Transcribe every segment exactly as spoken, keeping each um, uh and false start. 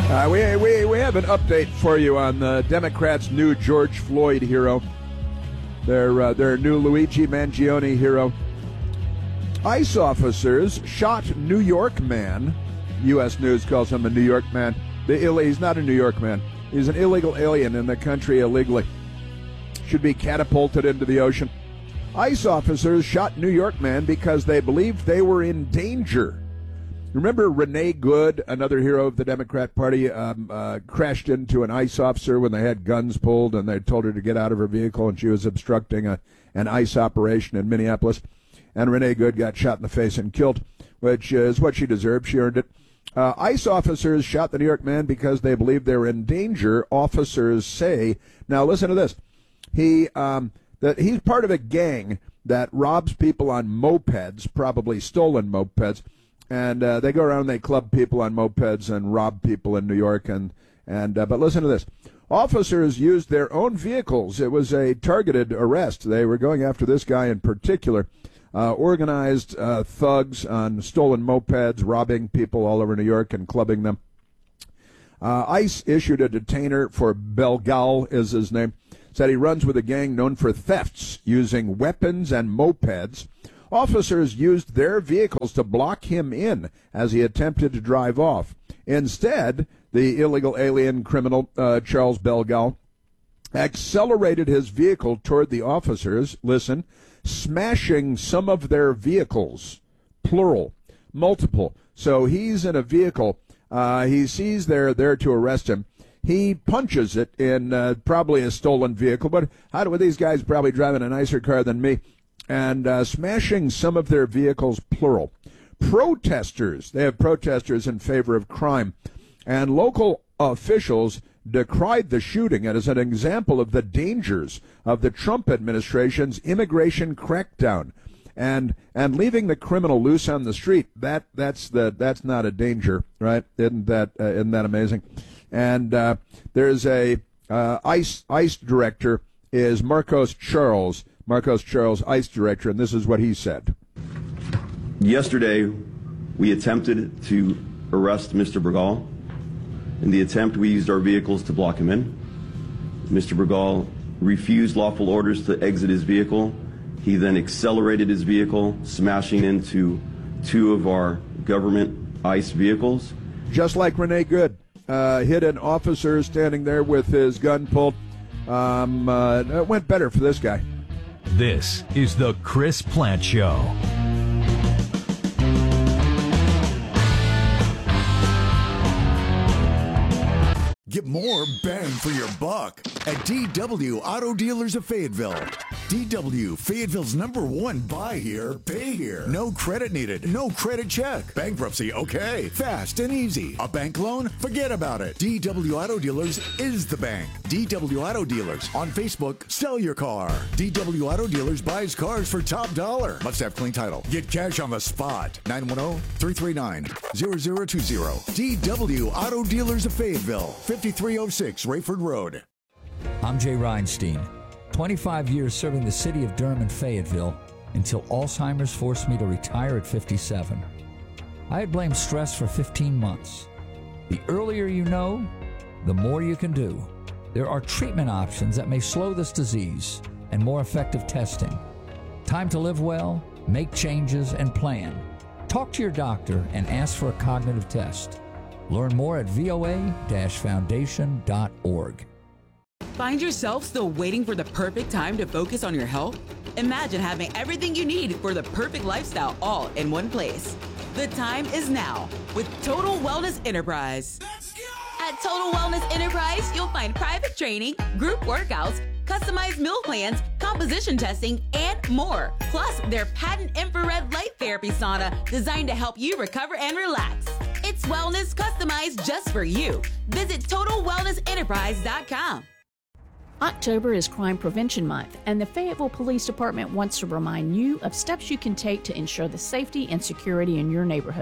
Uh, we, we, we have an update for you on the Democrats' new George Floyd hero, their, uh, their new Luigi Mangione hero. ICE officers shot New York man. U S News calls him a New York man. The Ill- he's not a New York man. He's an illegal alien in the country illegally. Should be catapulted into the ocean. ICE officers shot New York man because they believed they were in danger. Remember Renee Good, another hero of the Democrat Party, um, uh, crashed into an ICE officer when they had guns pulled and they told her to get out of her vehicle and she was obstructing a, an ICE operation in Minneapolis. And Renee Good got shot in the face and killed, which is what she deserved. She earned it. Uh, ICE officers shot the New York man because they believed they were in danger, officers say. Now listen to this. He um, that he's part of a gang that robs people on mopeds, probably stolen mopeds. And uh, they go around and they club people on mopeds and rob people in New York. And, and uh, but listen to this. Officers used their own vehicles. It was a targeted arrest. They were going after this guy in particular. Uh, organized uh, thugs on stolen mopeds, robbing people all over New York and clubbing them. Uh, ICE issued a detainer for Belgal, is his name. Said he runs with a gang known for thefts using weapons and mopeds. Officers used their vehicles to block him in as he attempted to drive off. Instead, the illegal alien criminal, uh, Charles Belgal, accelerated his vehicle toward the officers, listen, smashing some of their vehicles, plural, multiple. So he's in a vehicle. Uh, he sees they're there to arrest him. He punches it in uh, probably a stolen vehicle, but how do these guys probably driving a nicer car than me? And uh, smashing some of their vehicles, plural. Protesters, they have protesters in favor of crime, and local officials decried the shooting as an example of the dangers of the Trump administration's immigration crackdown. And and leaving the criminal loose on the street, that that's the that's not a danger, right? Isn't that uh, isn't that amazing? And uh, there's a uh, ICE ICE director is Marcos Charles. Marcos Charles, ICE director, and this is what he said. Yesterday, we attempted to arrest Mister Bergal. In the attempt, we used our vehicles to block him in. Mister Bergal refused lawful orders to exit his vehicle. He then accelerated his vehicle, smashing into two of our government ICE vehicles. Just like Renee Good, uh, hit an officer standing there with his gun pulled. Um, uh, it went better for this guy. This is the Chris Plante Show. Get more bang for your buck at D W Auto Dealers of Fayetteville. D W, Fayetteville's number one buy here, pay here. No credit needed, no credit check. Bankruptcy, okay. Fast and easy. A bank loan? Forget about it. D W Auto Dealers is the bank. D W Auto Dealers. On Facebook, sell your car. D W Auto Dealers buys cars for top dollar. Must have clean title. Get cash on the spot. nine one zero, three three nine, zero zero two zero. D W Auto Dealers of Fayetteville. fifty-three oh six Rayford Road. I'm Jay Reinstein. twenty-five years serving the city of Durham and Fayetteville until Alzheimer's forced me to retire at fifty-seven. I had blamed stress for fifteen months. The earlier you know, the more you can do. There are treatment options that may slow this disease and more effective testing. Time to live well, make changes, and plan. Talk to your doctor and ask for a cognitive test. Learn more at V O A foundation dot org. Find yourself still waiting for the perfect time to focus on your health? Imagine having everything you need for the perfect lifestyle all in one place. The time is now with Total Wellness Enterprise. Let's go! At Total Wellness Enterprise, you'll find private training, group workouts, customized meal plans, composition testing, and more. Plus, their patent infrared light therapy sauna designed to help you recover and relax. It's wellness customized just for you. Visit total wellness enterprise dot com. October is Crime Prevention Month, and the Fayetteville Police Department wants to remind you of steps you can take to ensure the safety and security in your neighborhood.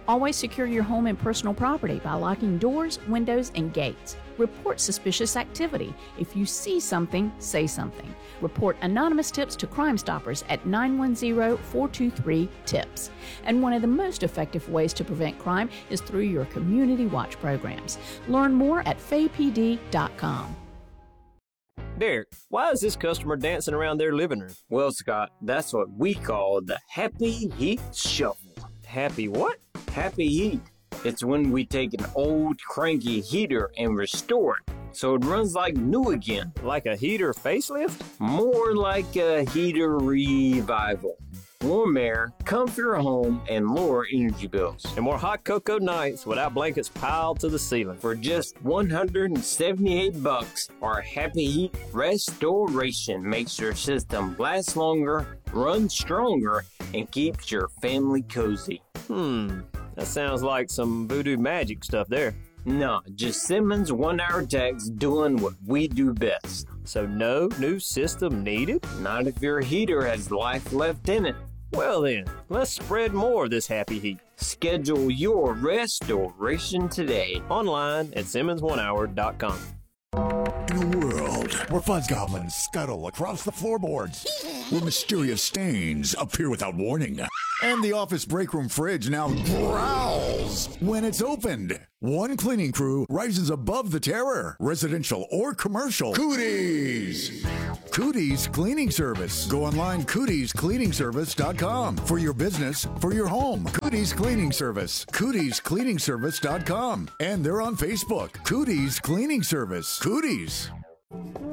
Always secure your home and personal property by locking doors, windows, and gates. Report suspicious activity. If you see something, say something. Report anonymous tips to Crime Stoppers at nine one zero, four two three, TIPS. And one of the most effective ways to prevent crime is through your community watch programs. Learn more at fay p d dot com. Derek, why is this customer dancing around their living room? Well, Scott, that's what we call the Happy Heat Shuffle. Happy what? Happy Heat. It's when we take an old cranky heater and restore it so it runs like new again. Like a heater facelift? More like a heater revival. Warm air, comfier home, and lower energy bills. And more hot cocoa nights without blankets piled to the ceiling. For just one hundred seventy-eight bucks, our Happy Heat Restoration makes your system last longer, run stronger, and keeps your family cozy. Hmm, that sounds like some voodoo magic stuff there. No, just Simmons one-hour techs doing what we do best. So no new system needed? Not if your heater has life left in it. Well then, let's spread more of this happy heat. Schedule your restoration today. Online at simmons one hour dot com. In a world where fuzz goblins scuttle across the floorboards, where mysterious stains appear without warning, and the office break room fridge now growls when it's opened, one cleaning crew rises above the terror, residential or commercial. Cooties! Cooties Cleaning Service. Go online, cooties cleaning service dot com. For your business, for your home. Cooties Cleaning Service. cooties cleaning service dot com. And they're on Facebook. Cooties Cleaning Service. Cooties.